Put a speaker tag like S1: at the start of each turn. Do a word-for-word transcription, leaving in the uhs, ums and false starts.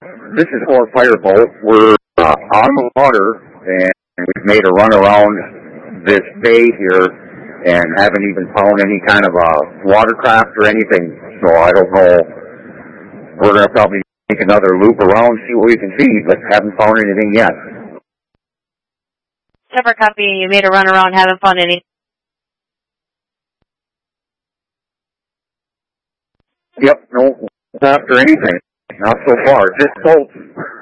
S1: This is for Firebolt. We're uh, on the water, and we've made a run around this bay here and haven't even found any kind of a watercraft or anything. So I don't know. We're going to probably make another loop around, see what we can see, but haven't found anything yet.
S2: Separate copy. You made a run around, haven't found any.
S1: Yep, no, not after anything. Not so far. Just boats.